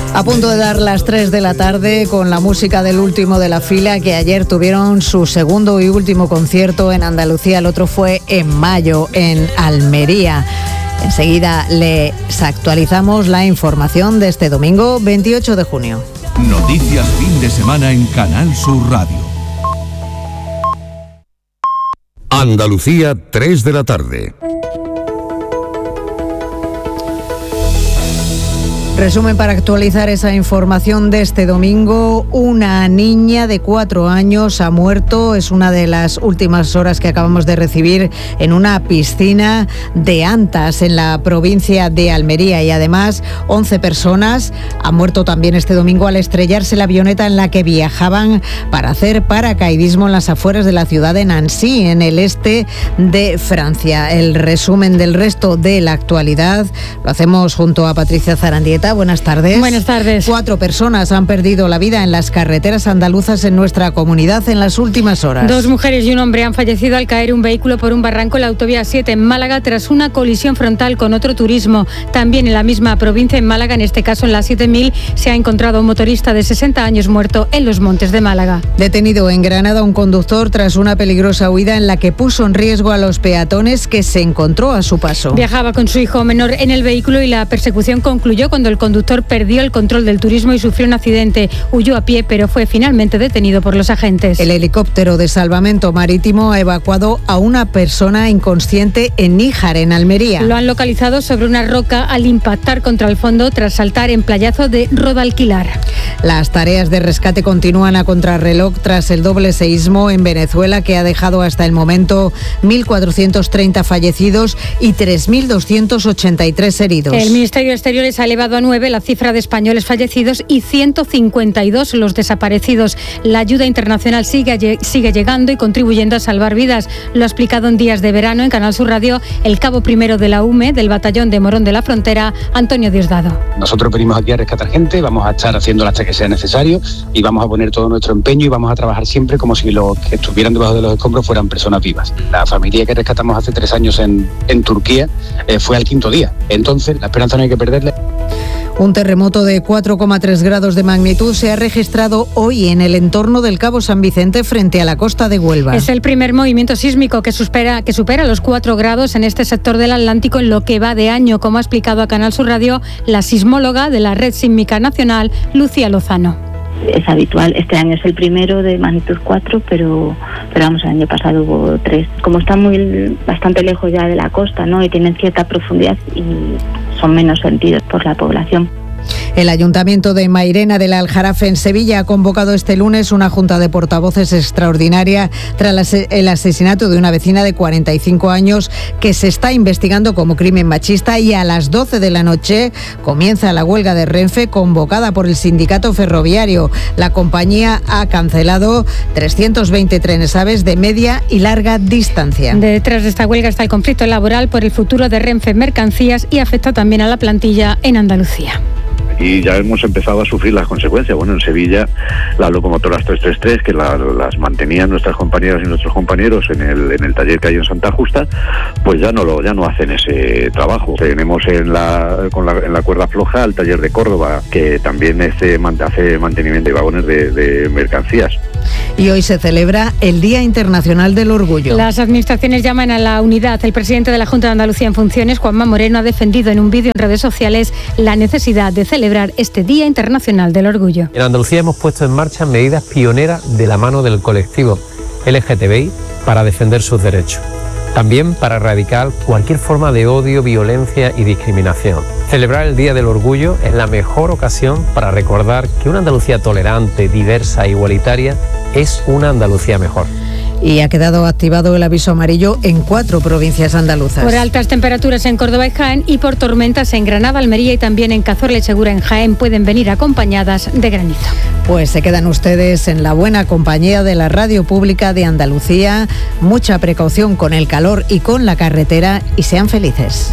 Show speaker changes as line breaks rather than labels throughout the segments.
A punto de dar las 3 de la tarde con la música del último de la fila, que ayer tuvieron su segundo y último concierto en Andalucía. El otro fue en mayo en Almería. Enseguida les actualizamos la información de este domingo 28 de junio.
Noticias fin de semana en Canal Sur Radio. Andalucía, 3 de la tarde.
Resumen para actualizar esa información de este domingo. Una niña de 4 años ha muerto. Es una de las últimas horas que acabamos de recibir en una piscina de Antas, en la provincia de Almería. Y además, 11 personas han muerto también este domingo al estrellarse la avioneta en la que viajaban para hacer paracaidismo en las afueras de la ciudad de Nancy, en el este de Francia. El resumen del resto de la actualidad lo hacemos junto a Patricia Zarandieta. Buenas tardes.
Buenas tardes.
4 personas han perdido la vida en las carreteras andaluzas en nuestra comunidad en las últimas horas.
2 mujeres y un hombre han fallecido al caer un vehículo por un barranco en la autovía 7 en Málaga tras una colisión frontal con otro turismo. También en la misma provincia, en Málaga, en este caso en la 7000, se ha encontrado un motorista de 60 años muerto en los Montes de Málaga.
Detenido en Granada un conductor tras una peligrosa huida en la que puso en riesgo a los peatones que se encontró a su paso.
Viajaba con su hijo menor en el vehículo y la persecución concluyó cuando el conductor perdió el control del turismo y sufrió un accidente. Huyó a pie, pero fue finalmente detenido por los agentes.
El helicóptero de salvamento marítimo ha evacuado a una persona inconsciente en Níjar, en Almería.
Lo han localizado sobre una roca al impactar contra el fondo tras saltar en playazo de Rodalquilar.
Las tareas de rescate continúan a contrarreloj tras el doble seísmo en Venezuela, que ha dejado hasta el momento 1.430 fallecidos y 3.283 heridos.
El Ministerio de Exteriores ha elevado a 9 la cifra de españoles fallecidos y 152 los desaparecidos. La ayuda internacional sigue llegando y contribuyendo a salvar vidas. Lo ha explicado en Días de Verano en Canal Sur Radio el cabo primero de la UME del batallón de Morón de la Frontera, Antonio Diosdado.
Nosotros venimos aquí a rescatar gente, vamos a estar haciéndolo hasta que sea necesario y vamos a poner todo nuestro empeño y vamos a trabajar siempre como si los que estuvieran debajo de los escombros fueran personas vivas. La familia que rescatamos hace 3 años en Turquía fue al 5.º día. Entonces, la esperanza no hay que perderla.
Un terremoto de 4,3 grados de magnitud se ha registrado hoy en el entorno del Cabo San Vicente frente a la costa de Huelva.
Es el primer movimiento sísmico que supera los 4 grados en este sector del Atlántico en lo que va de año, como ha explicado a Canal Sur Radio la sismóloga de la Red Sísmica Nacional, Lucía Lozano.
Es habitual, este año es el primero de magnitud 4, pero vamos, el año pasado hubo 3. Como están bastante lejos ya de la costa, ¿no?, y tienen cierta profundidad y son menos sentidos por la población.
El Ayuntamiento de Mairena del Aljarafe, en Sevilla, ha convocado este lunes una junta de portavoces extraordinaria tras el asesinato de una vecina de 45 años que se está investigando como crimen machista, y a las 12 de la noche comienza la huelga de Renfe convocada por el sindicato ferroviario. La compañía ha cancelado 320 trenes AVE de media y larga distancia.
Detrás de esta huelga está el conflicto laboral por el futuro de Renfe Mercancías y afecta también a la plantilla en Andalucía.
Y ya hemos empezado a sufrir las consecuencias. Bueno, en Sevilla las locomotoras 333, que las mantenían nuestras compañeras y nuestros compañeros en el taller que hay en Santa Justa, pues ya no hacen ese trabajo. Tenemos en la cuerda floja el taller de Córdoba, que también hace mantenimiento de vagones de mercancías.
Y hoy se celebra el Día Internacional del Orgullo.
Las administraciones llaman a la unidad. El presidente de la Junta de Andalucía en funciones, Juanma Moreno, ha defendido en un vídeo en redes sociales la necesidad de celebrar este Día Internacional del Orgullo.
En Andalucía hemos puesto en marcha medidas pioneras de la mano del colectivo LGTBI para defender sus derechos. También para erradicar cualquier forma de odio, violencia y discriminación. Celebrar el Día del Orgullo es la mejor ocasión para recordar que una Andalucía tolerante, diversa e igualitaria es una Andalucía mejor.
Y ha quedado activado el aviso amarillo en 4 provincias andaluzas.
Por altas temperaturas en Córdoba y Jaén y por tormentas en Granada, Almería y también en Cazorla y Segura en Jaén pueden venir acompañadas de granizo.
Pues se quedan ustedes en la buena compañía de la Radio Pública de Andalucía. Mucha precaución con el calor y con la carretera y sean felices.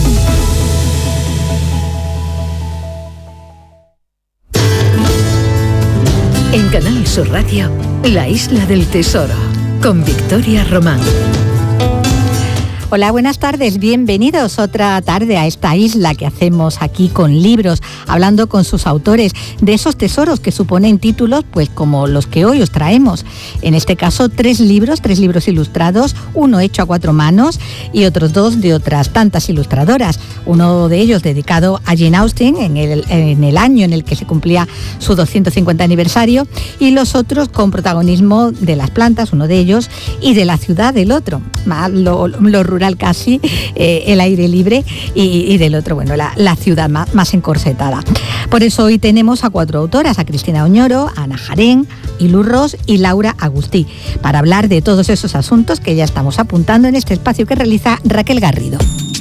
En Canal Sur Radio, La Isla del Tesoro, con Victoria Román.
Hola, buenas tardes, bienvenidos otra tarde a esta isla que hacemos aquí con libros, hablando con sus autores de esos tesoros que suponen títulos pues como los que hoy os traemos. En este caso 3 libros ilustrados, uno hecho a 4 manos y otros 2 de otras tantas ilustradoras. Uno de ellos dedicado a Jane Austen en el año en el que se cumplía su 250 aniversario y los otros con protagonismo de las plantas, uno de ellos, y de la ciudad del otro, más lo rural casi, el aire libre y del otro, bueno, la ciudad más encorsetada. Por eso hoy tenemos a 4 autoras, a Cristina Oñoro, a Ana Jarén, Ilú Ros y Laura Agustí, para hablar de todos esos asuntos que ya estamos apuntando en este espacio que realiza Raquel Garrido.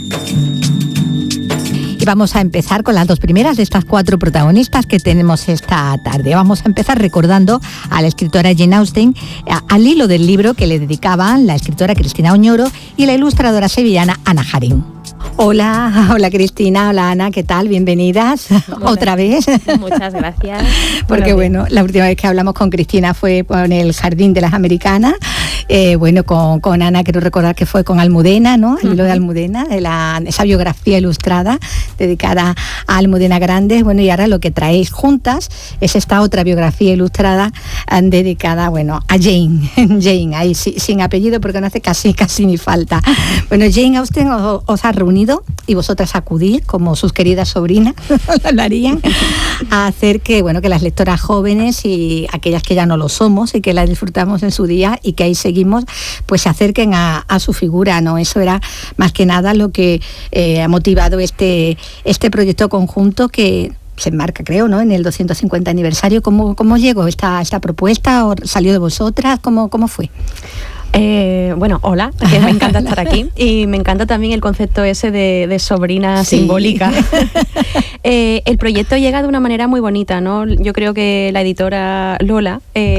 Y vamos a empezar con las 2 primeras de estas 4 protagonistas que tenemos esta tarde. Vamos a empezar recordando a la escritora Jane Austen, al hilo del libro que le dedicaban la escritora Cristina Oñoro y la ilustradora sevillana Ana Jarén. Hola Cristina, hola Ana, ¿qué tal? Bienvenidas otra vez.
Muchas gracias.
Porque bueno, la última vez que hablamos con Cristina fue con el Jardín de las Americanas, con Ana quiero recordar que fue con Almudena, ¿no? El hilo de Almudena, esa biografía ilustrada dedicada a Almudena Grandes, bueno, y ahora lo que traéis juntas es esta otra biografía ilustrada dedicada, bueno, a Jane, ahí sin apellido porque no hace casi ni falta. Bueno, Jane Austen os ha reunido y vosotras acudís como sus queridas sobrinas lo harían a hacer que las lectoras jóvenes y aquellas que ya no lo somos y que la disfrutamos en su día y que ahí seguimos, pues se acerquen a su figura, ¿no? Eso era más que nada lo que ha motivado este proyecto conjunto que se enmarca, creo, ¿no?, en el 250 aniversario. ¿Cómo llegó esta propuesta? ¿O salió de vosotras? ¿Cómo fue?
Bueno, hola, que me encanta estar aquí y me encanta también el concepto ese de sobrina simbólica. El proyecto llega de una manera muy bonita, ¿no? Yo creo que la editora Lola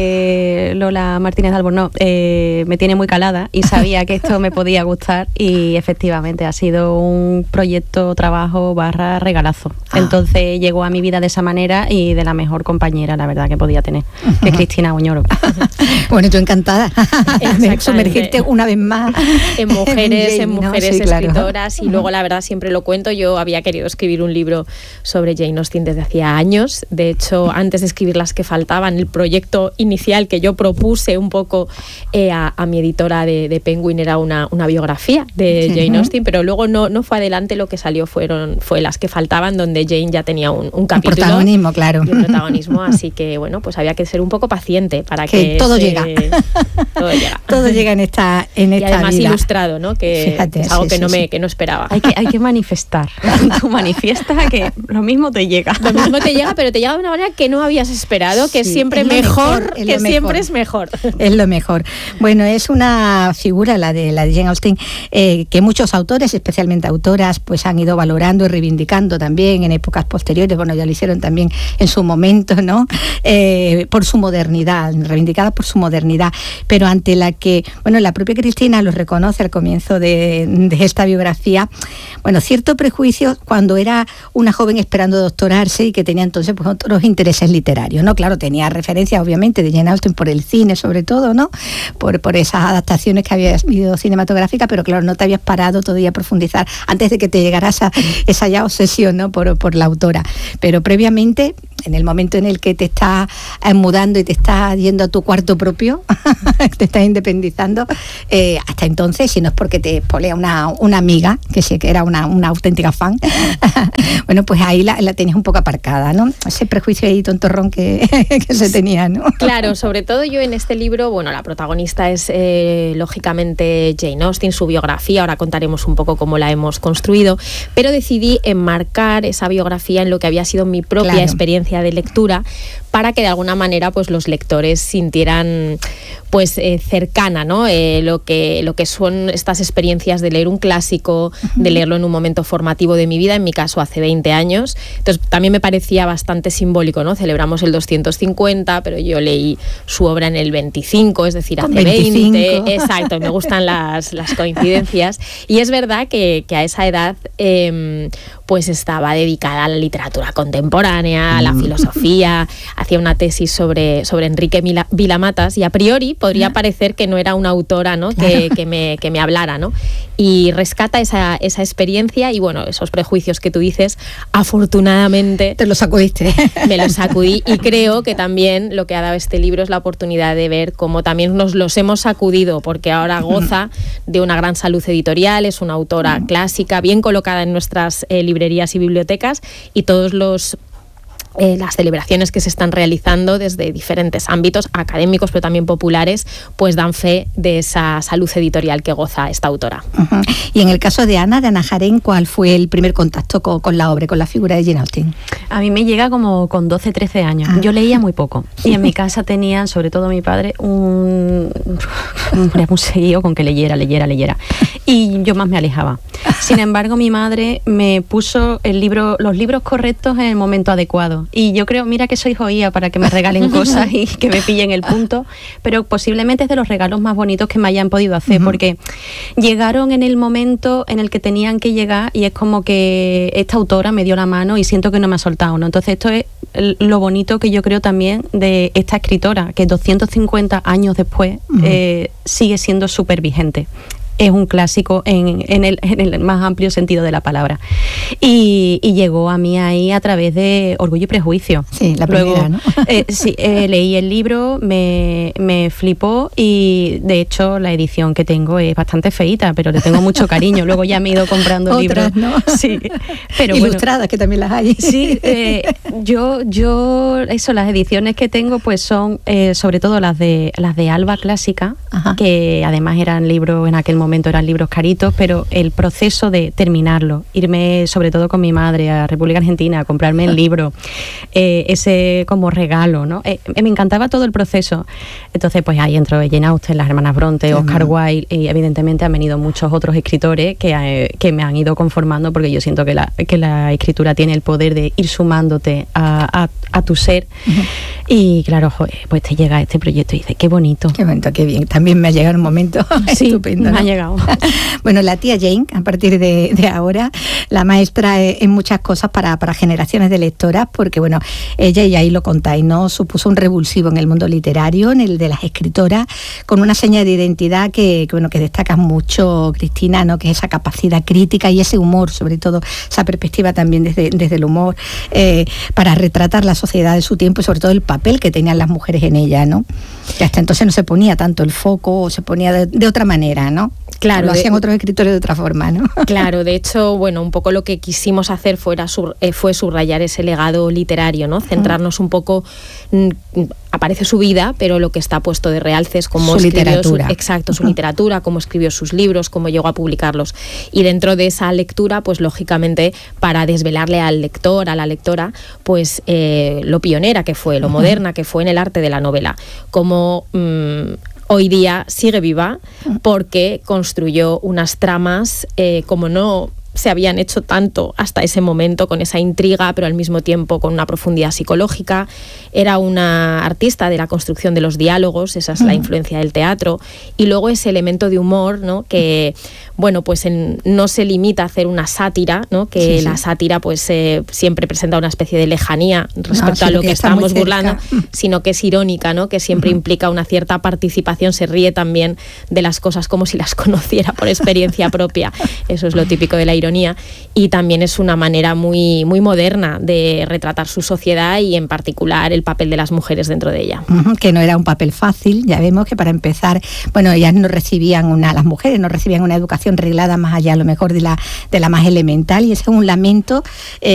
Martínez de Albornoz me tiene muy calada y sabía que esto me podía gustar y efectivamente ha sido un proyecto, trabajo / regalazo. Entonces llegó a mi vida de esa manera y de la mejor compañera, la verdad, que podía tener, de Cristina Oñoro.
Bueno, tú encantada. Sumergirte una vez más
en mujeres
sí,
escritoras,
claro.
Y luego la verdad siempre lo cuento, yo había querido escribir un libro sobre Jane Austen desde hacía años. De hecho, antes de escribir las que faltaban, el proyecto inicial que yo propuse un poco a mi editora de Penguin era una biografía de Jane Austen, pero luego no fue adelante, lo que salió fue las que faltaban, donde Jane ya tenía un capítulo,
un protagonismo, claro,
y un protagonismo, así que bueno, pues había que ser un poco paciente para que
todo llega. Todo llega en esta
y además
vida.
Ilustrado, ¿no? Fíjate, es algo que no esperaba. Hay que manifestar. Tú manifiestas que lo mismo te llega. Lo mismo te llega, pero te llega de una manera que no habías esperado, que siempre es mejor, que siempre es mejor.
Es lo mejor. Bueno, es una figura, la de Jane Austen, que muchos autores, especialmente autoras, pues han ido valorando y reivindicando también en épocas posteriores. Bueno, ya lo hicieron también en su momento, ¿no? Por su modernidad, reivindicada por su modernidad, pero ante la que, bueno, la propia Cristina lo reconoce al comienzo de esta biografía, bueno, cierto prejuicio cuando era una joven esperando doctorarse y que tenía entonces pues otros intereses literarios, ¿no? Claro, tenía referencias obviamente de Jane Austen por el cine sobre todo, ¿no? Por esas adaptaciones que había habido cinematográficas, pero claro, no te habías parado todavía a profundizar antes de que te llegara esa ya obsesión, ¿no? por la autora, pero previamente, en el momento en el que te estás mudando y te estás yendo a tu cuarto propio, te estás independizando, hasta entonces, si no es porque te espolea una amiga, que sí que era una auténtica fan, bueno, pues ahí la tenías un poco aparcada, ¿no? Ese prejuicio ahí tontorrón que se tenía, ¿no?
Claro, sobre todo yo en este libro, bueno, la protagonista es lógicamente Jane Austen, su biografía, ahora contaremos un poco cómo la hemos construido, pero decidí enmarcar esa biografía en lo que había sido mi propia experiencia de lectura, para que de alguna manera pues los lectores sintieran pues cercana, ¿no? Lo que son estas experiencias de leer un clásico, de leerlo en un momento formativo de mi vida, en mi caso hace 20 años. Entonces también me parecía bastante simbólico, ¿no? Celebramos el 250, pero yo leí su obra en el 25, es decir, hace 20. Exacto, me gustan las coincidencias. Y es verdad que a esa edad pues estaba dedicada a la literatura contemporánea, a la filosofía, hacía una tesis sobre Enrique Vilamatas, y a priori podría parecer que no era una autora, ¿no? que me hablara, ¿no? Y rescata esa experiencia y, bueno, esos prejuicios que tú dices, afortunadamente...
Te los sacudiste.
Me los sacudí, y creo que también lo que ha dado este libro es la oportunidad de ver cómo también nos los hemos sacudido, porque ahora goza de una gran salud editorial, es una autora clásica, bien colocada en nuestras librerías y bibliotecas, y todos las celebraciones que se están realizando desde diferentes ámbitos académicos, pero también populares, pues dan fe de esa salud editorial que goza esta autora.
Y en el caso de Ana Jarén, ¿cuál fue el primer contacto con la obra, con la figura de Jane Austen?
A mí me llega como con 12, 13 años. Yo leía muy poco, y en mi casa tenían, sobre todo mi padre, un seguido con que leyera, y yo más me alejaba. Sin embargo, mi madre me puso los libros correctos en el momento adecuado. Y yo creo, mira que soy joía para que me regalen cosas y que me pillen el punto, pero posiblemente es de los regalos más bonitos que me hayan podido hacer, porque llegaron en el momento en el que tenían que llegar, y es como que esta autora me dio la mano y siento que no me ha soltado, ¿no? Entonces esto es lo bonito que yo creo también de esta escritora, que 250 años después sigue siendo súper vigente. Es un clásico en el más amplio sentido de la palabra. Y llegó a mí ahí a través de Orgullo y Prejuicio.
Sí, la primera, ¿no?
Leí el libro, me flipó, y de hecho la edición que tengo es bastante feíta, pero le tengo mucho cariño. Luego ya me he ido comprando
otras,
libros, ¿no? Sí, pero
ilustradas, bueno, que también las hay.
Sí, las ediciones que tengo pues son sobre todo las de Alba Clásica, que además eran libros, en aquel momento eran libros caritos, pero el proceso de terminarlo, irme sobre todo con mi madre a República Argentina a comprarme el libro, ese como regalo, ¿no? Me encantaba todo el proceso. Entonces pues ahí entró Jane Austen, las hermanas Bronte, Oscar Wilde, y evidentemente han venido muchos otros escritores que me han ido conformando, porque yo siento que la escritura tiene el poder de ir sumándote a tu ser. Y claro, pues te llega este proyecto y dices, qué bonito.
Qué bonito, qué bien. También me ha llegado un momento estupendo, ¿no?
Me ha llegado.
Bueno, la tía Jane, a partir de ahora, la maestra en muchas cosas para generaciones de lectoras, porque bueno, ella, y ahí lo contáis, ¿no? Supuso un revulsivo en el mundo literario, en el de las escritoras, con una seña de identidad que destacas mucho, Cristina, ¿no? Que es esa capacidad crítica y ese humor, sobre todo, esa perspectiva también desde el humor, para retratar la sociedad de su tiempo y sobre todo el papel que tenían las mujeres en ella, ¿no? Que hasta entonces no se ponía tanto el foco, o se ponía de otra manera, ¿no?
Claro,
lo hacían otros escritores de otra forma, ¿no?
Claro, de hecho, bueno, un poco lo que quisimos hacer fue subrayar ese legado literario, ¿no? Centrarnos un poco, aparece su vida, pero lo que está puesto de realce es cómo
su
escribió
literatura.
Su literatura, cómo escribió sus libros, cómo llegó a publicarlos. Y dentro de esa lectura, pues lógicamente, para desvelarle al lector, a la lectora, pues lo pionera que fue, lo moderna que fue en el arte de la novela. Como hoy día sigue viva, porque construyó unas tramas como no se habían hecho tanto hasta ese momento, con esa intriga, pero al mismo tiempo con una profundidad psicológica. Era una artista de la construcción de los diálogos, esa es la influencia del teatro, y luego ese elemento de humor, ¿no? Que bueno, pues no se limita a hacer una sátira, ¿no? Que la sátira pues siempre presenta una especie de lejanía respecto a lo que estamos burlando, sino que es irónica, ¿no? Que siempre implica una cierta participación, se ríe también de las cosas como si las conociera por experiencia propia. Eso es lo típico de la ironía, y también es una manera muy, muy moderna de retratar su sociedad, y en particular el papel de las mujeres dentro de ella.
Que no era un papel fácil. Ya vemos que para empezar, bueno, ellas las mujeres no recibían una educación reglada más allá a lo mejor de la más elemental, y ese es un lamento